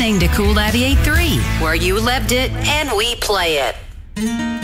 listening to Cool 98.3, where you lived it and we play it.